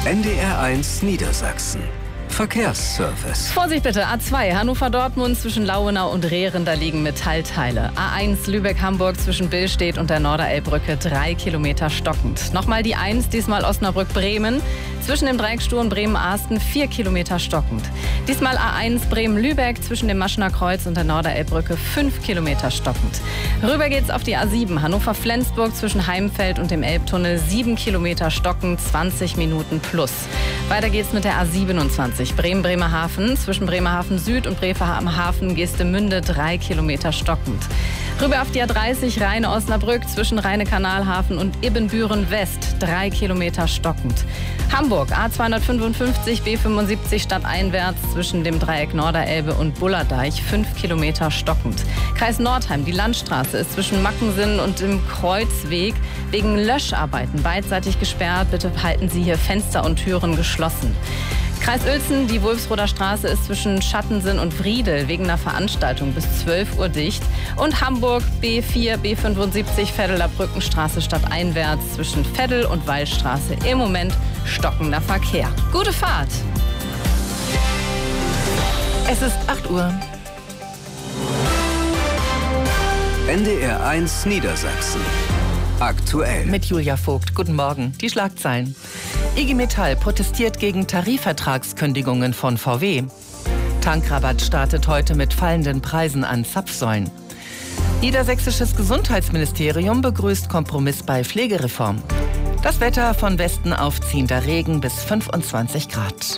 NDR1 Niedersachsen. Verkehrsservice. Vorsicht bitte, A2 Hannover-Dortmund zwischen Lauenau und Rehren, da liegen Metallteile. A1 Lübeck-Hamburg zwischen Billstedt und der Norderelbbrücke 3 Kilometer stockend. Nochmal die 1, diesmal Osnabrück-Bremen. Zwischen dem Dreiecksstuhl und Bremen-Arsten 4 Kilometer stockend. Diesmal A1 Bremen-Lübeck zwischen dem Maschener Kreuz und der Norderelbbrücke 5 Kilometer stockend. Rüber geht's auf die A7 Hannover-Flensburg zwischen Heimfeld und dem Elbtunnel 7 Kilometer stockend, 20 Minuten plus. Weiter geht's mit der A27 Bremen-Bremerhaven zwischen Bremerhaven Süd und Bremerhaven-Geestemünde 3 Kilometer stockend. Rüber auf die A30 Rheine-Osnabrück zwischen Rheine-Kanalhafen und Ibbenbüren West 3 Kilometer stockend. Hamburg A255 B75 stadteinwärts zwischen dem Dreieck Norderelbe und Bullerdeich 5 Kilometer stockend. Kreis Nordheim, die Landstraße ist zwischen Mackensen und dem Kreuzweg wegen Löscharbeiten beidseitig gesperrt. Bitte halten Sie hier Fenster und Türen geschlossen. Kreis Uelzen, die Wulfsroder Straße ist zwischen Schattensen und Wriedel wegen einer Veranstaltung bis 12 Uhr dicht. Und Hamburg B4, B75 Veddeler Brückenstraße stadteinwärts zwischen Veddel und Wallstraße im Moment stockender Verkehr. Gute Fahrt! Es ist 8 Uhr. NDR1 Niedersachsen. Aktuell. Mit Julia Vogt. Guten Morgen. Die Schlagzeilen. IG Metall protestiert gegen Tarifvertragskündigungen von VW. Tankrabatt startet heute mit fallenden Preisen an Zapfsäulen. Niedersächsisches Gesundheitsministerium begrüßt Kompromiss bei Pflegereform. Das Wetter von Westen aufziehender Regen bis 25 Grad.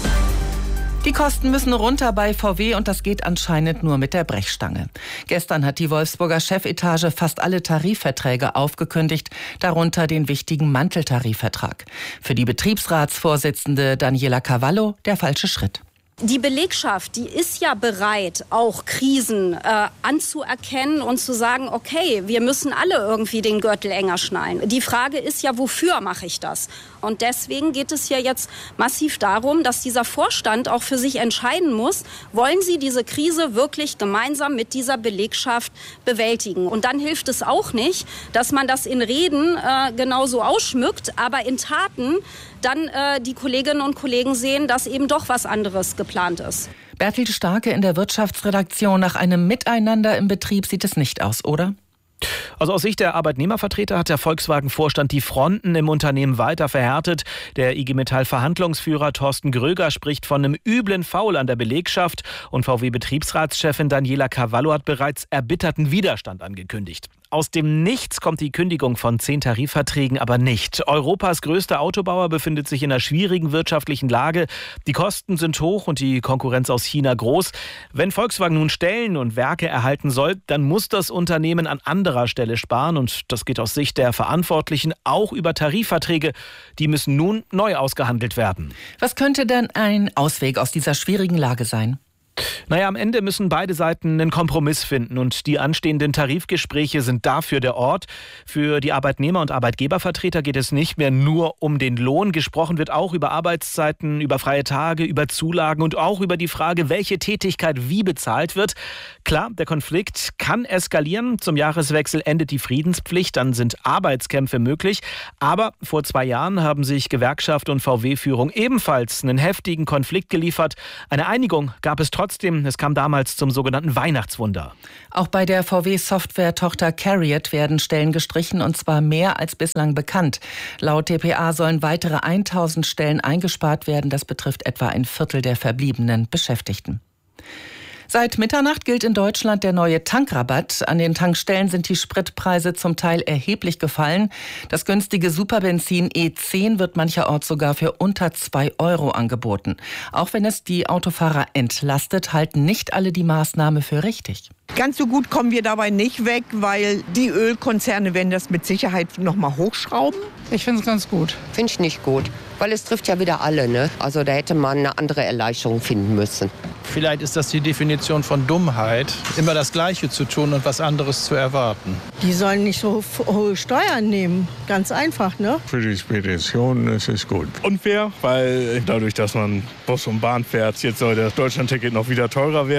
Die Kosten müssen runter bei VW und das geht anscheinend nur mit der Brechstange. Gestern hat die Wolfsburger Chefetage fast alle Tarifverträge aufgekündigt, darunter den wichtigen Manteltarifvertrag. Für die Betriebsratsvorsitzende Daniela Cavallo der falsche Schritt. Die Belegschaft, die ist ja bereit, auch Krisen anzuerkennen und zu sagen, okay, wir müssen alle irgendwie den Gürtel enger schnallen. Die Frage ist ja, wofür mache ich das? Und deswegen geht es ja jetzt massiv darum, dass dieser Vorstand auch für sich entscheiden muss, wollen sie diese Krise wirklich gemeinsam mit dieser Belegschaft bewältigen? Und dann hilft es auch nicht, dass man das in Reden genauso ausschmückt, aber in Taten dann die Kolleginnen und Kollegen sehen, dass eben doch was anderes geplant ist. Bertil Starke in der Wirtschaftsredaktion. Nach einem Miteinander im Betrieb sieht es nicht aus, oder? Also aus Sicht der Arbeitnehmervertreter hat der Volkswagen-Vorstand die Fronten im Unternehmen weiter verhärtet. Der IG Metall-Verhandlungsführer Thorsten Gröger spricht von einem üblen Foul an der Belegschaft und VW-Betriebsratschefin Daniela Cavallo hat bereits erbitterten Widerstand angekündigt. Aus dem Nichts kommt die Kündigung von 10 Tarifverträgen aber nicht. Europas größter Autobauer befindet sich in einer schwierigen wirtschaftlichen Lage. Die Kosten sind hoch und die Konkurrenz aus China groß. Wenn Volkswagen nun Stellen und Werke erhalten soll, dann muss das Unternehmen an anderer Stelle sparen. Und das geht aus Sicht der Verantwortlichen auch über Tarifverträge. Die müssen nun neu ausgehandelt werden. Was könnte denn ein Ausweg aus dieser schwierigen Lage sein? Naja, am Ende müssen beide Seiten einen Kompromiss finden und die anstehenden Tarifgespräche sind dafür der Ort. Für die Arbeitnehmer- und Arbeitgebervertreter geht es nicht mehr nur um den Lohn. Gesprochen wird auch über Arbeitszeiten, über freie Tage, über Zulagen und auch über die Frage, welche Tätigkeit wie bezahlt wird. Klar, der Konflikt kann eskalieren. Zum Jahreswechsel endet die Friedenspflicht, dann sind Arbeitskämpfe möglich. Aber vor 2 Jahren haben sich Gewerkschaft und VW-Führung ebenfalls einen heftigen Konflikt geliefert. Eine Einigung gab es trotzdem. Es kam damals zum sogenannten Weihnachtswunder. Auch bei der VW-Software-Tochter CARIAD werden Stellen gestrichen und zwar mehr als bislang bekannt. Laut dpa sollen weitere 1000 Stellen eingespart werden. Das betrifft etwa ein Viertel der verbliebenen Beschäftigten. Seit Mitternacht gilt in Deutschland der neue Tankrabatt. An den Tankstellen sind die Spritpreise zum Teil erheblich gefallen. Das günstige Superbenzin E10 wird mancherorts sogar für unter 2 € angeboten. Auch wenn es die Autofahrer entlastet, halten nicht alle die Maßnahme für richtig. Ganz so gut kommen wir dabei nicht weg, weil die Ölkonzerne werden das mit Sicherheit noch mal hochschrauben. Ich finde es ganz gut. Finde ich nicht gut, weil es trifft ja wieder alle, ne? Also da hätte man eine andere Erleichterung finden müssen. Vielleicht ist das die Definition von Dummheit, immer das Gleiche zu tun und was anderes zu erwarten. Die sollen nicht so hohe Steuern nehmen, ganz einfach, ne? Für die Spedition ist es gut. Unfair, weil dadurch, dass man Bus und Bahn fährt, jetzt soll das Deutschlandticket noch wieder teurer werden.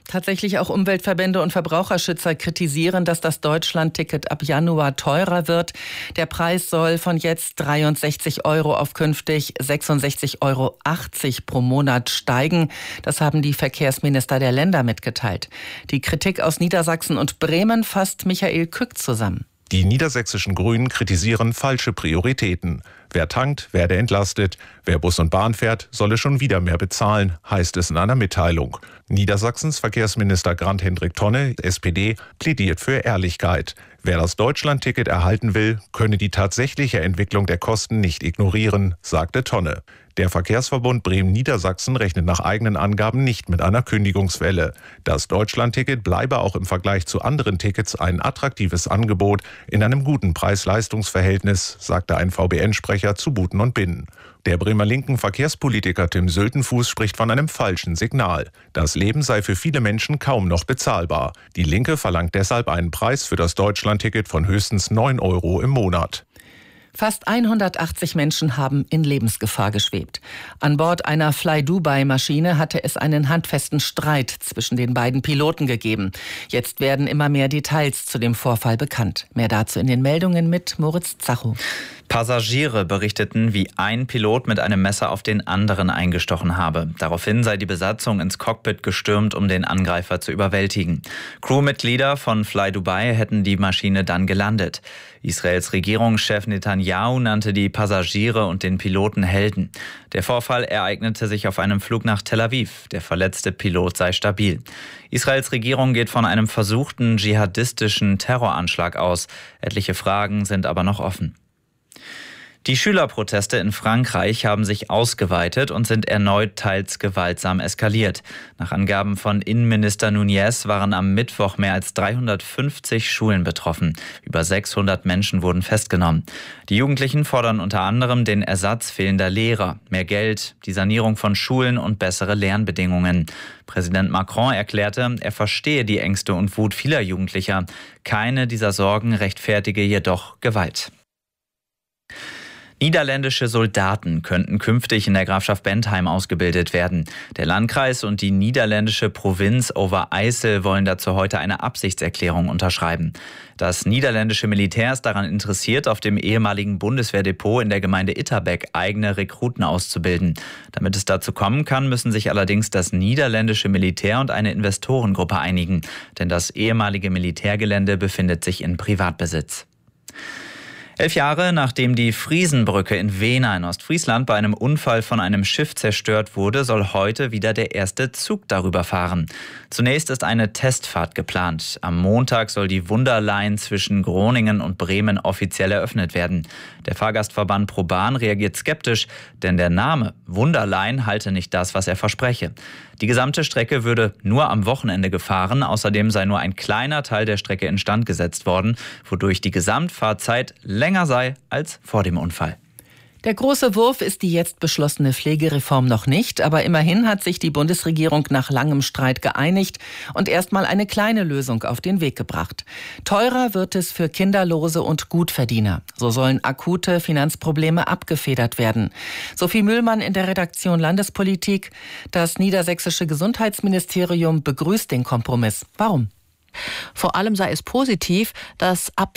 Tatsächlich auch Umweltverbände und Verbraucherschützer kritisieren, dass das Deutschlandticket ab Januar teurer wird. Der Preis soll von jetzt 63 € auf künftig 66,80 € pro Monat steigen. Das haben die Verkehrsminister der Länder mitgeteilt. Die Kritik aus Niedersachsen und Bremen fasst Michael Kück zusammen. Die niedersächsischen Grünen kritisieren falsche Prioritäten. Wer tankt, werde entlastet. Wer Bus und Bahn fährt, solle schon wieder mehr bezahlen, heißt es in einer Mitteilung. Niedersachsens Verkehrsminister Grant-Hendrik Tonne, SPD, plädiert für Ehrlichkeit. Wer das Deutschlandticket erhalten will, könne die tatsächliche Entwicklung der Kosten nicht ignorieren, sagte Tonne. Der Verkehrsverbund Bremen-Niedersachsen rechnet nach eigenen Angaben nicht mit einer Kündigungswelle. Das Deutschlandticket bleibe auch im Vergleich zu anderen Tickets ein attraktives Angebot in einem guten Preis-Leistungs-Verhältnis, sagte ein VBN-Sprecher zu Buten und Binnen. Der Bremer linken Verkehrspolitiker Tim Söltenfuß spricht von einem falschen Signal. Das Leben sei für viele Menschen kaum noch bezahlbar. Die Linke verlangt deshalb einen Preis für das Deutschlandticket von höchstens 9 € im Monat. Fast 180 Menschen haben in Lebensgefahr geschwebt. An Bord einer Fly-Dubai-Maschine hatte es einen handfesten Streit zwischen den beiden Piloten gegeben. Jetzt werden immer mehr Details zu dem Vorfall bekannt. Mehr dazu in den Meldungen mit Moritz Zacho. Passagiere berichteten, wie ein Pilot mit einem Messer auf den anderen eingestochen habe. Daraufhin sei die Besatzung ins Cockpit gestürmt, um den Angreifer zu überwältigen. Crewmitglieder von Fly Dubai hätten die Maschine dann gelandet. Israels Regierungschef Netanyahu nannte die Passagiere und den Piloten Helden. Der Vorfall ereignete sich auf einem Flug nach Tel Aviv. Der verletzte Pilot sei stabil. Israels Regierung geht von einem versuchten dschihadistischen Terroranschlag aus. Etliche Fragen sind aber noch offen. Die Schülerproteste in Frankreich haben sich ausgeweitet und sind erneut teils gewaltsam eskaliert. Nach Angaben von Innenminister Nunez waren am Mittwoch mehr als 350 Schulen betroffen. Über 600 Menschen wurden festgenommen. Die Jugendlichen fordern unter anderem den Ersatz fehlender Lehrer, mehr Geld, die Sanierung von Schulen und bessere Lernbedingungen. Präsident Macron erklärte, er verstehe die Ängste und Wut vieler Jugendlicher. Keine dieser Sorgen rechtfertige jedoch Gewalt. Niederländische Soldaten könnten künftig in der Grafschaft Bentheim ausgebildet werden. Der Landkreis und die niederländische Provinz Overijssel wollen dazu heute eine Absichtserklärung unterschreiben. Das niederländische Militär ist daran interessiert, auf dem ehemaligen Bundeswehrdepot in der Gemeinde Itterbeck eigene Rekruten auszubilden. Damit es dazu kommen kann, müssen sich allerdings das niederländische Militär und eine Investorengruppe einigen. Denn das ehemalige Militärgelände befindet sich in Privatbesitz. 11 Jahre nachdem die Friesenbrücke in Wehna in Ostfriesland bei einem Unfall von einem Schiff zerstört wurde, soll heute wieder der erste Zug darüber fahren. Zunächst ist eine Testfahrt geplant. Am Montag soll die Wunderline zwischen Groningen und Bremen offiziell eröffnet werden. Der Fahrgastverband ProBahn reagiert skeptisch, denn der Name Wunderline halte nicht das, was er verspreche. Die gesamte Strecke würde nur am Wochenende gefahren. Außerdem sei nur ein kleiner Teil der Strecke instand gesetzt worden, wodurch die Gesamtfahrzeit länger sei als vor dem Unfall. Der große Wurf ist die jetzt beschlossene Pflegereform noch nicht, aber immerhin hat sich die Bundesregierung nach langem Streit geeinigt und erstmal eine kleine Lösung auf den Weg gebracht. Teurer wird es für Kinderlose und Gutverdiener. So sollen akute Finanzprobleme abgefedert werden. Sophie Mühlmann in der Redaktion Landespolitik. Das niedersächsische Gesundheitsministerium begrüßt den Kompromiss. Warum? Vor allem sei es positiv, dass ab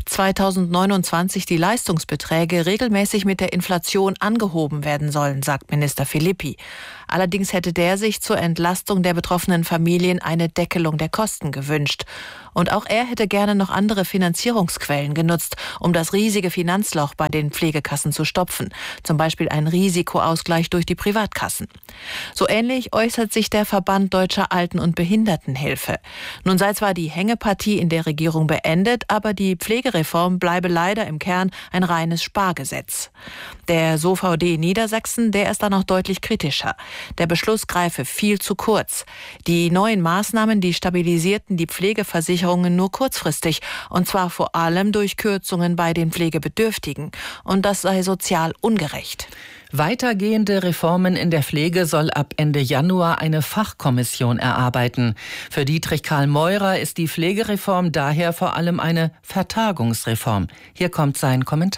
2029 die Leistungsbeträge regelmäßig mit der Inflation angehoben werden sollen, sagt Minister Philippi. Allerdings hätte der sich zur Entlastung der betroffenen Familien eine Deckelung der Kosten gewünscht. Und auch er hätte gerne noch andere Finanzierungsquellen genutzt, um das riesige Finanzloch bei den Pflegekassen zu stopfen. Zum Beispiel einen Risikoausgleich durch die Privatkassen. So ähnlich äußert sich der Verband Deutscher Alten- und Behindertenhilfe. Nun sei zwar die Hängepartie in der Regierung beendet, aber die Pflegereform bleibe leider im Kern ein reines Spargesetz. Der SOVD Niedersachsen, der ist da noch deutlich kritischer. Der Beschluss greife viel zu kurz. Die neuen Maßnahmen, die stabilisierten die Pflegeversicherungen nur kurzfristig, und zwar vor allem durch Kürzungen bei den Pflegebedürftigen. Und das sei sozial ungerecht. Weitergehende Reformen in der Pflege soll ab Ende Januar eine Fachkommission erarbeiten. Für Dietrich Karl Meurer ist die Pflegereform daher vor allem eine Vertagungsreform. Hier kommt sein Kommentar.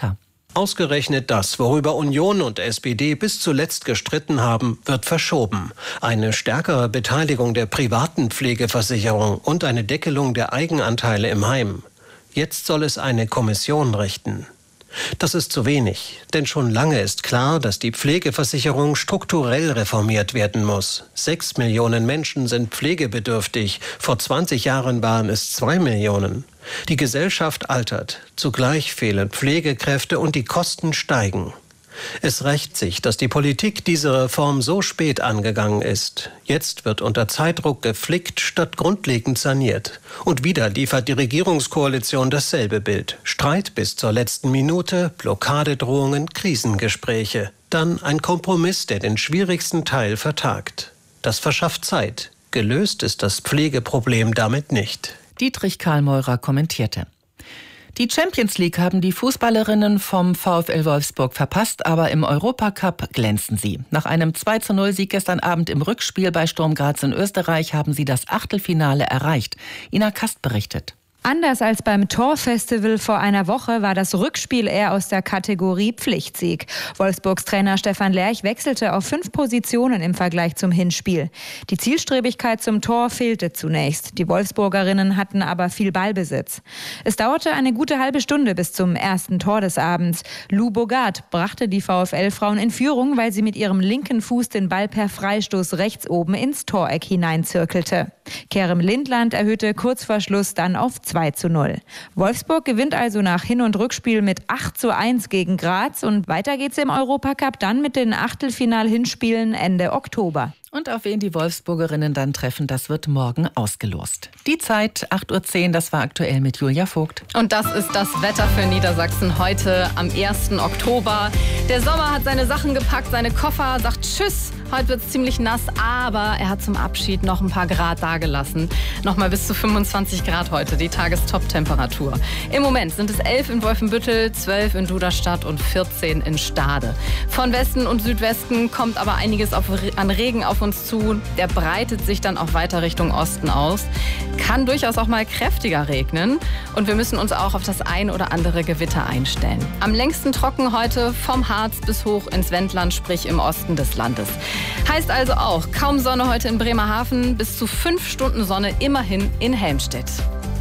Ausgerechnet das, worüber Union und SPD bis zuletzt gestritten haben, wird verschoben. Eine stärkere Beteiligung der privaten Pflegeversicherung und eine Deckelung der Eigenanteile im Heim. Jetzt soll es eine Kommission richten. Das ist zu wenig, denn schon lange ist klar, dass die Pflegeversicherung strukturell reformiert werden muss. 6 Millionen Menschen sind pflegebedürftig, vor 20 Jahren waren es 2 Millionen. Die Gesellschaft altert, zugleich fehlen Pflegekräfte und die Kosten steigen. Es rächt sich, dass die Politik diese Reform so spät angegangen ist. Jetzt wird unter Zeitdruck geflickt statt grundlegend saniert. Und wieder liefert die Regierungskoalition dasselbe Bild. Streit bis zur letzten Minute, Blockadedrohungen, Krisengespräche. Dann ein Kompromiss, der den schwierigsten Teil vertagt. Das verschafft Zeit. Gelöst ist das Pflegeproblem damit nicht. Dietrich Karlmeurer kommentierte. Die Champions League haben die Fußballerinnen vom VfL Wolfsburg verpasst, aber im Europacup glänzen sie. Nach einem 2:0-Sieg gestern Abend im Rückspiel bei Sturm Graz in Österreich haben sie das Achtelfinale erreicht. Ina Kast berichtet. Anders als beim Torfestival vor einer Woche war das Rückspiel eher aus der Kategorie Pflichtsieg. Wolfsburgs Trainer Stefan Lerch wechselte auf 5 Positionen im Vergleich zum Hinspiel. Die Zielstrebigkeit zum Tor fehlte zunächst. Die Wolfsburgerinnen hatten aber viel Ballbesitz. Es dauerte eine gute halbe Stunde bis zum ersten Tor des Abends. Lou Bogart brachte die VfL-Frauen in Führung, weil sie mit ihrem linken Fuß den Ball per Freistoß rechts oben ins Toreck hineinzirkelte. Kerem Lindland erhöhte kurz vor Schluss dann auf 2:0. Wolfsburg gewinnt also nach Hin- und Rückspiel mit 8:1 gegen Graz und weiter geht's im Europacup dann mit den Achtelfinal-Hinspielen Ende Oktober. Und auf wen die Wolfsburgerinnen dann treffen, das wird morgen ausgelost. Die Zeit, 8:10 Uhr, das war aktuell mit Julia Vogt. Und das ist das Wetter für Niedersachsen heute am 1. Oktober. Der Sommer hat seine Sachen gepackt, seine Koffer, sagt Tschüss. Heute wird es ziemlich nass, aber er hat zum Abschied noch ein paar Grad dagelassen. Nochmal bis zu 25 Grad heute, die Tagestop-Temperatur. Im Moment sind es 11 in Wolfenbüttel, 12 in Duderstadt und 14 in Stade. Von Westen und Südwesten kommt aber einiges an Regen auf uns zu. Der breitet sich dann auch weiter Richtung Osten aus. Kann durchaus auch mal kräftiger regnen. Und wir müssen uns auch auf das ein oder andere Gewitter einstellen. Am längsten trocken heute vom Harz bis hoch ins Wendland, sprich im Osten des Landes. Heißt also auch, kaum Sonne heute in Bremerhaven, bis zu 5 Stunden Sonne immerhin in Helmstedt.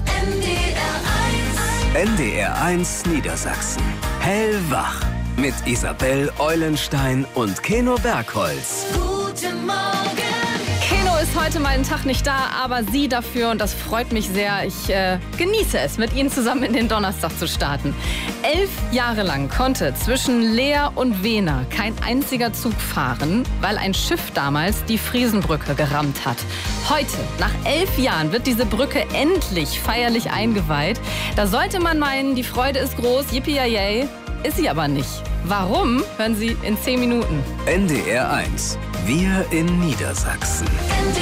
NDR1 Niedersachsen. Hellwach. Mit Isabel Eulenstein und Keno Bergholz. Guten Morgen. Keno ist heute mal einen Tag nicht da, aber Sie dafür und das freut mich sehr. Ich genieße es, mit Ihnen zusammen in den Donnerstag zu starten. 11 Jahre lang konnte zwischen Leer und Wehner kein einziger Zug fahren, weil ein Schiff damals die Friesenbrücke gerammt hat. Heute, nach 11 Jahren, wird diese Brücke endlich feierlich eingeweiht. Da sollte man meinen, die Freude ist groß, yippie-yay, ist sie aber nicht. Warum? Hören Sie in 10 Minuten. NDR1. Wir in Niedersachsen.